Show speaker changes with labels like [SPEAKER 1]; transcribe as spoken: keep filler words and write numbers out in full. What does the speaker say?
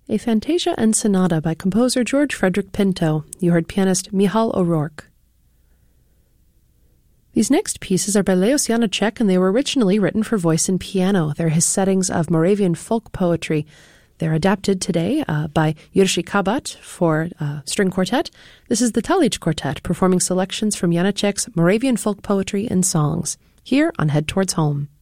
[SPEAKER 1] A Fantasia and Sonata by composer George Frederick Pinto. You heard pianist Michal O'Rourke. These next pieces are by Leos Janáček, and they were originally written for voice and piano. They're his settings of Moravian folk poetry. They're adapted today uh, by Jiří Kabát for uh, string quartet. This is the Talich Quartet, performing selections from Janáček's Moravian folk poetry and songs, here on Head Towards Home.